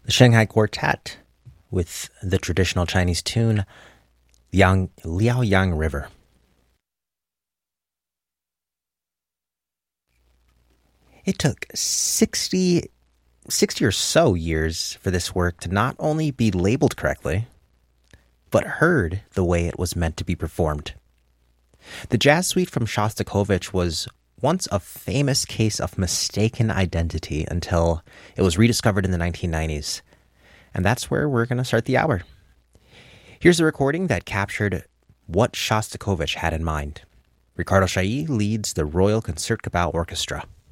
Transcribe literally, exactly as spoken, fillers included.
The Shanghai Quartet with the traditional Chinese tune Yang, Liaoyang River. It took sixty, sixty or so years for this work to not only be labeled correctly, but heard the way it was meant to be performed. The jazz suite from Shostakovich was once a famous case of mistaken identity until it was rediscovered in the nineteen nineties. And that's where we're going to start the hour. Here's a recording that captured what Shostakovich had in mind. Ricardo Chailly leads the Royal Concertgebouw Orchestra.